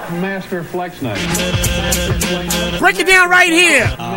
Master Flex Night. Break it down right here.